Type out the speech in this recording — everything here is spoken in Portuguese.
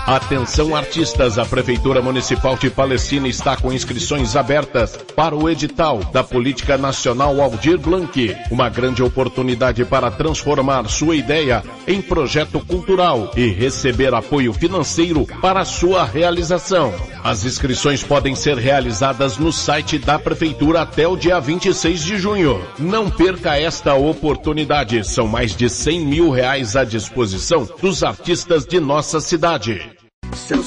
Atenção artistas, a Prefeitura Municipal de Palestina está com inscrições abertas para o edital da Política Nacional Aldir Blanc. Uma grande oportunidade para transformar sua ideia em projeto cultural e receber apoio financeiro para sua realização. As inscrições podem ser realizadas no site da Prefeitura até o dia 26 de junho. Não perca esta oportunidade. São mais de R$100 mil à disposição dos artistas de nossa cidade.